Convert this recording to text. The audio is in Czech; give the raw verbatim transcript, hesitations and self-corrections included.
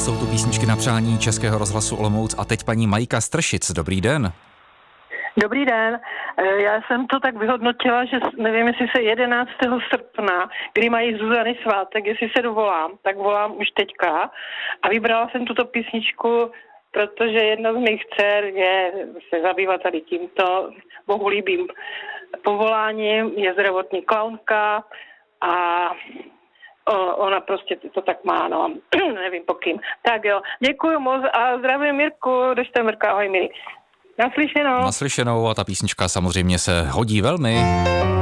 Jsou tu písničky na přání Českého rozhlasu Olomouc a teď paní Majka Stršic. Dobrý den. Dobrý den. Já jsem to tak vyhodnotila, že nevím, jestli se jedenáctého srpna, kdy mají Zuzany svátek, jestli se dovolám, tak volám už teďka. A vybrala jsem tuto písničku, protože jedna z mých dcer je se zabývat tady tímto bohulibým povoláním, je zdravotní klaunka a ona prostě to tak má, no, nevím po kým. Tak jo, děkuju moc a zdravím Mirku, držte Mirka, ahoj Miri. Naslyšenou. Naslyšenou a ta písnička samozřejmě se hodí velmi.